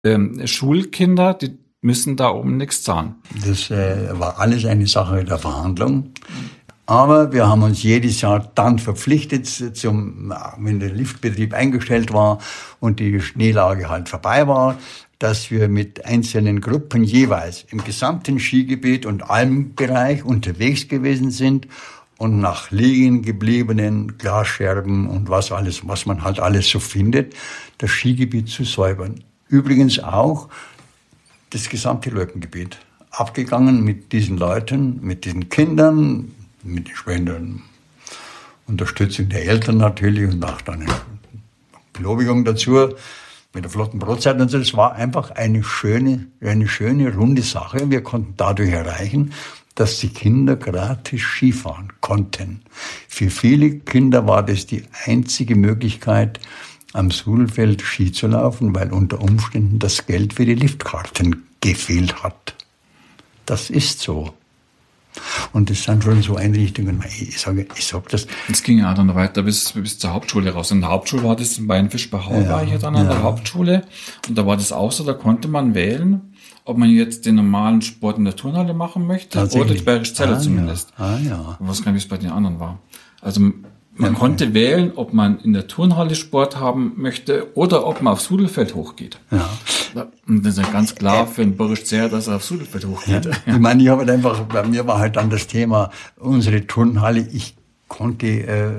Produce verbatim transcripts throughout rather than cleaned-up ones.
ähm, Schulkinder, die müssen da oben nichts zahlen. Das äh, war alles eine Sache der Verhandlung. Aber wir haben uns jedes Jahr dann verpflichtet, zum, wenn der Liftbetrieb eingestellt war und die Schneelage halt vorbei war, dass wir mit einzelnen Gruppen jeweils im gesamten Skigebiet und Almbereich unterwegs gewesen sind und nach liegen gebliebenen Glasscherben und was alles, was man halt alles so findet, das Skigebiet zu säubern. Übrigens auch das gesamte Loipengebiet. Abgegangen mit diesen Leuten, mit diesen Kindern, mit entsprechenden Unterstützung der Eltern natürlich und auch dann eine Belobigung dazu, mit der flotten Brotzeit und so. Das war einfach eine schöne, eine schöne, runde Sache. Wir konnten dadurch erreichen, dass die Kinder gratis Skifahren konnten. Für viele Kinder war das die einzige Möglichkeit, am Sudelfeld Ski zu laufen, weil unter Umständen das Geld für die Liftkarten gefehlt hat. Das ist so. Und das sind schon so Einrichtungen, ich sage, ich sage das. Es ging ja dann weiter bis, bis zur Hauptschule raus. In der Hauptschule war das in Bayernfisch bei Hau, ja, war ich ja dann an ja. der Hauptschule. Und da war das auch so, da konnte man wählen, ob man jetzt den normalen Sport in der Turnhalle machen möchte oder die Bergische Zelle ah, zumindest. Ja. Ah, ja. Ich weiß gar nicht, wie es bei den anderen war. Also man ja, konnte okay. wählen, ob man in der Turnhalle Sport haben möchte oder ob man aufs Sudelfeld hochgeht. Ja. Und das ist ja ganz klar für den Boris Zehr, dass er aufs Sudelfeld hochgeht. Ja. Ich meine, ich habe halt einfach, bei mir war halt dann das Thema, unsere Turnhalle, ich konnte, äh,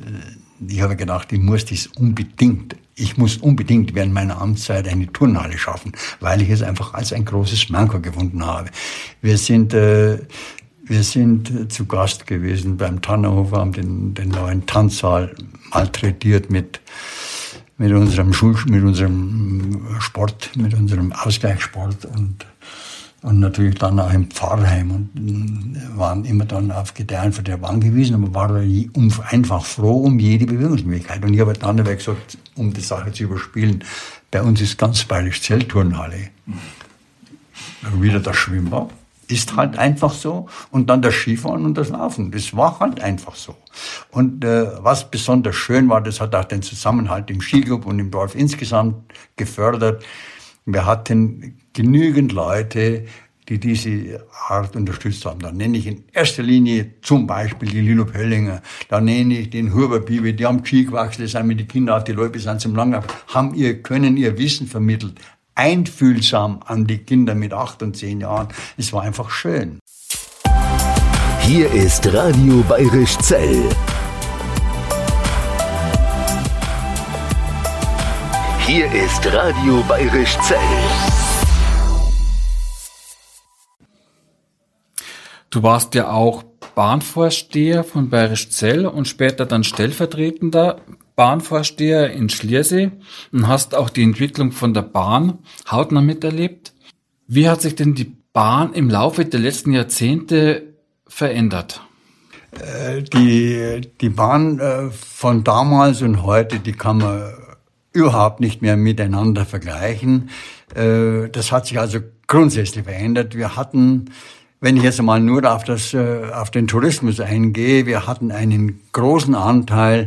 ich habe gedacht, ich muss das unbedingt, ich muss unbedingt während meiner Amtszeit eine Turnhalle schaffen, weil ich es einfach als ein großes Manko gefunden habe. Wir sind, äh, Wir sind zu Gast gewesen beim Tannerhofer, haben den, den neuen Tanzsaal malträtiert mit, mit unserem Schul, mit unserem Sport, mit unserem Ausgleichssport und, und natürlich dann auch im Pfarrheim und waren immer dann auf Gedeih und Verderb angewiesen, aber waren einfach froh um jede Bewegungsmöglichkeit. Und ich habe dann gesagt, um die Sache zu überspielen, bei uns ist ganz Bayerisch Zeltturnhalle. Wieder das Schwimmbad. Ist halt einfach so. Und dann das Skifahren und das Laufen. Das war halt einfach so. Und äh, was besonders schön war, das hat auch den Zusammenhalt im Skiclub und im Dorf insgesamt gefördert. Wir hatten genügend Leute, die diese Art unterstützt haben. Da nenne ich in erster Linie zum Beispiel die Lilo Pöllinger. Da nenne ich den Huber Bibi. Die haben Ski gewachsen, sind mit den Kindern auf die Leute, sind zum Langlauf, haben ihr Können, ihr Wissen vermittelt. Einfühlsam an die Kinder mit acht und zehn Jahren. Es war einfach schön. Hier ist Radio Bayerisch Zell. Hier ist Radio Bayerisch Zell. Du warst ja auch Bahnvorsteher von Bayerisch Zell und später dann stellvertretender Bahnvorsteher in Schliersee und hast auch die Entwicklung von der Bahn hautnah miterlebt. Wie hat sich denn die Bahn im Laufe der letzten Jahrzehnte verändert? Die, die Bahn von damals und heute, die kann man überhaupt nicht mehr miteinander vergleichen. Das hat sich also grundsätzlich verändert. Wir hatten, wenn ich jetzt einmal nur auf, das, auf den Tourismus eingehe, wir hatten einen großen Anteil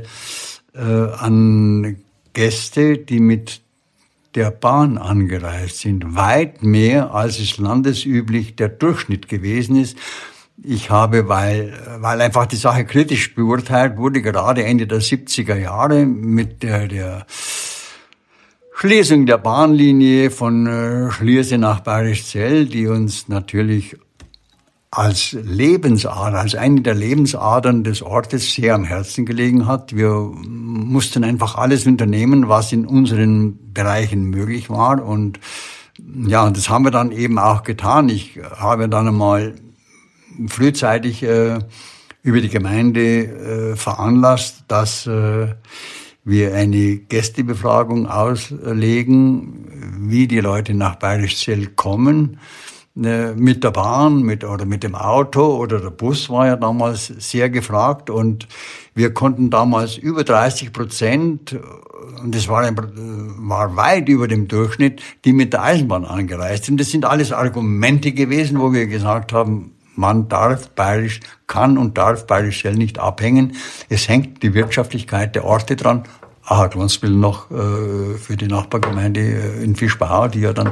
an Gäste, die mit der Bahn angereist sind. Weit mehr, als es landesüblich der Durchschnitt gewesen ist. Ich habe, weil, weil einfach die Sache kritisch beurteilt wurde, gerade Ende der siebziger Jahre mit der, der Schließung der Bahnlinie von Schliersee nach Bayerisch Zell, die uns natürlich als Lebensader, als eine der Lebensadern des Ortes sehr am Herzen gelegen hat. Wir mussten einfach alles unternehmen, was in unseren Bereichen möglich war. Und ja, das haben wir dann eben auch getan. Ich habe dann einmal frühzeitig äh, über die Gemeinde äh, veranlasst, dass äh, wir eine Gästebefragung auslegen, wie die Leute nach Bayerisch Zell kommen. Mit der Bahn mit oder mit dem Auto oder der Bus war ja damals sehr gefragt und wir konnten damals über dreißig Prozent, und das war, ein, war weit über dem Durchschnitt, die mit der Eisenbahn angereist sind. Das sind alles Argumente gewesen, wo wir gesagt haben, man darf Bayerisch, kann und darf Bayerisch Zell nicht abhängen. Es hängt die Wirtschaftlichkeit der Orte dran Aha, Glonsbil noch äh, für die Nachbargemeinde in Fischbau, die ja dann